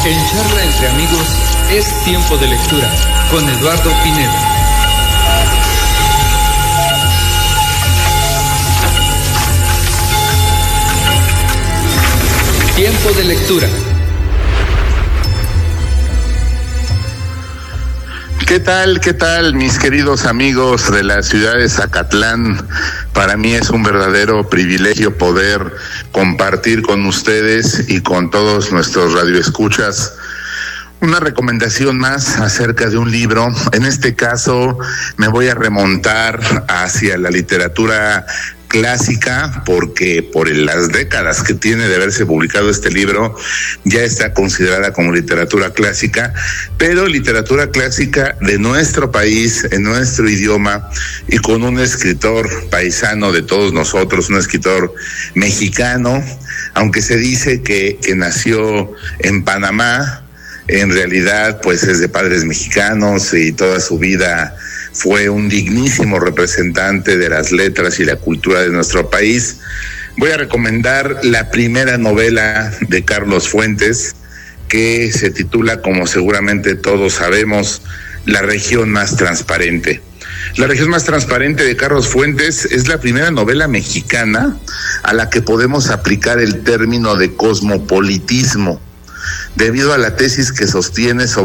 porque en charla entre amigos es tiempo de lectura, con Eduardo Pinedo. Tiempo de lectura. ¿Qué tal, mis queridos amigos de la ciudad de Zacatlán? Para mí es un verdadero privilegio poder compartir con ustedes y con todos nuestros radioescuchas una recomendación más acerca de un libro. En este caso me voy a remontar hacia la literatura clásica, porque por las décadas que tiene de haberse publicado este libro, ya está considerada como literatura clásica, pero literatura clásica de nuestro país, en nuestro idioma, y con un escritor paisano de todos nosotros, un escritor mexicano, aunque se dice que nació en Panamá. En realidad, pues es de padres mexicanos y toda su vida fue un dignísimo representante de las letras y la cultura de nuestro país. Voy a recomendar la primera novela de Carlos Fuentes, que se titula, como seguramente todos sabemos, La región más transparente. La región más transparente de Carlos Fuentes es la primera novela mexicana a la que podemos aplicar el término de cosmopolitismo, debido a la tesis que sostiene sobre